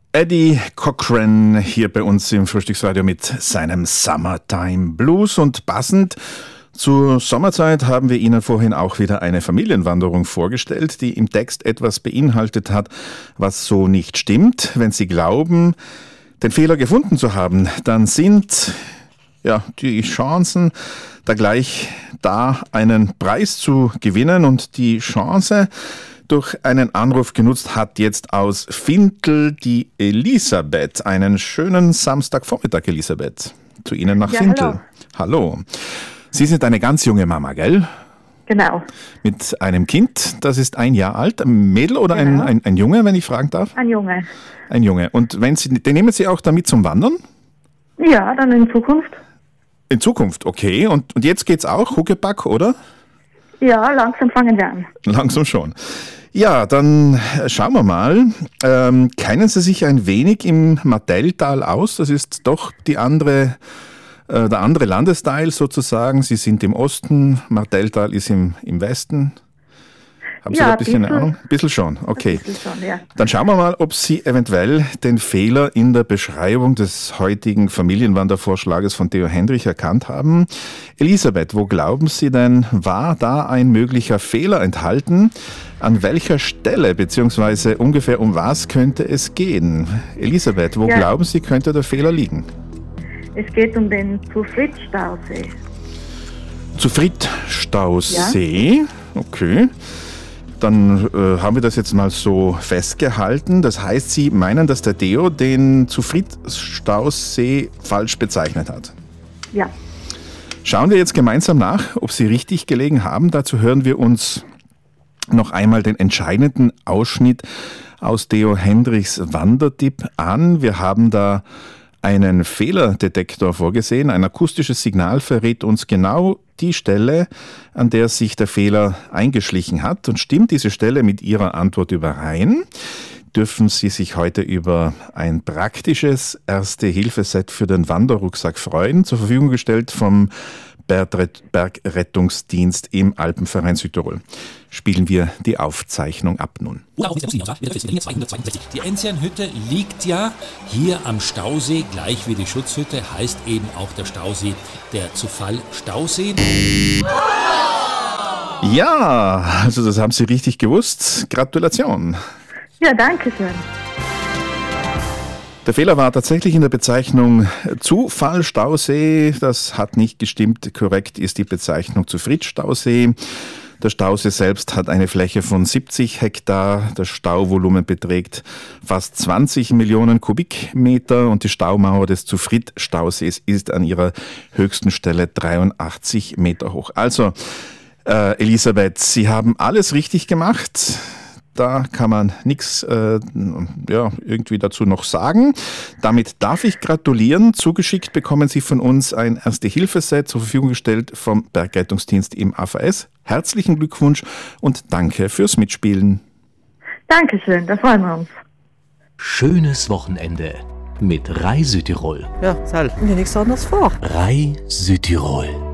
Eddie Cochran hier bei uns im Frühstücksradio mit seinem Summertime Blues. Und passend zur Sommerzeit haben wir Ihnen vorhin auch wieder eine Familienwanderung vorgestellt, die im Text etwas beinhaltet hat, was so nicht stimmt. Wenn Sie glauben, den Fehler gefunden zu haben, dann sind die Chancen da gleich da, einen Preis zu gewinnen. Und die Chance durch einen Anruf genutzt hat jetzt aus Vindl die Elisabeth. Einen schönen Samstagvormittag, Elisabeth. Zu Ihnen nach Vindl. Hallo. Sie sind eine ganz junge Mama, gell? Genau. Mit einem Kind, das ist 1 Jahr alt. Ein Mädel oder ein Junge, wenn ich fragen darf? Ein Junge. Ein Junge. Und den nehmen Sie auch damit zum Wandern? Ja, dann in Zukunft. In Zukunft, okay. Und jetzt geht's auch, Huckepack, oder? Ja, langsam fangen wir an. Langsam schon. Ja, dann schauen wir mal. Kennen Sie sich ein wenig im Martelltal aus? Das ist doch der andere Landesteil sozusagen. Sie sind im Osten, Martelltal ist im Westen. Haben Sie da ein bisschen eine Ahnung? Ein bisschen schon, okay. Ein bisschen schon, ja. Dann schauen wir mal, ob Sie eventuell den Fehler in der Beschreibung des heutigen Familienwandervorschlages von Theo Hendrich erkannt haben. Elisabeth, wo glauben Sie denn, war da ein möglicher Fehler enthalten? An welcher Stelle, beziehungsweise ungefähr um was könnte es gehen? Elisabeth, wo glauben Sie, könnte der Fehler liegen? Es geht um den Zufriedstausee. Zufriedstausee, ja. Okay. Dann haben wir das jetzt mal so festgehalten. Das heißt, Sie meinen, dass der Theo den Zufriedstausee falsch bezeichnet hat? Ja. Schauen wir jetzt gemeinsam nach, ob Sie richtig gelegen haben. Dazu hören wir uns noch einmal den entscheidenden Ausschnitt aus Theo Hendrichs Wandertipp an. Wir haben da einen Fehlerdetektor vorgesehen. Ein akustisches Signal verrät uns genau die Stelle, an der sich der Fehler eingeschlichen hat. Und stimmt diese Stelle mit Ihrer Antwort überein, dürfen Sie sich heute über ein praktisches Erste-Hilfe-Set für den Wanderrucksack freuen, zur Verfügung gestellt vom Bergrettungsdienst im Alpenverein Südtirol. Spielen wir die Aufzeichnung ab nun. Die Enzianhütte liegt ja hier am Stausee, gleich wie die Schutzhütte, heißt eben auch der Stausee der Zufall-Stausee. Ja, also das haben Sie richtig gewusst. Gratulation. Ja, danke schön. Der Fehler war tatsächlich in der Bezeichnung Zufall-Stausee. Das hat nicht gestimmt. Korrekt ist die Bezeichnung Zufriedstausee. Der Stausee selbst hat eine Fläche von 70 Hektar. Das Stauvolumen beträgt fast 20 Millionen Kubikmeter und die Staumauer des Zufriedstausees ist an ihrer höchsten Stelle 83 Meter hoch. Also, Elisabeth, Sie haben alles richtig gemacht. Da kann man nichts irgendwie dazu noch sagen. Damit darf ich gratulieren. Zugeschickt bekommen Sie von uns ein Erste-Hilfe-Set zur Verfügung gestellt vom Bergrettungsdienst im AVS. Herzlichen Glückwunsch und danke fürs Mitspielen. Dankeschön, da freuen wir uns. Schönes Wochenende mit Rai Südtirol. Ja, Sal, mir nichts anderes vor. Rai Südtirol.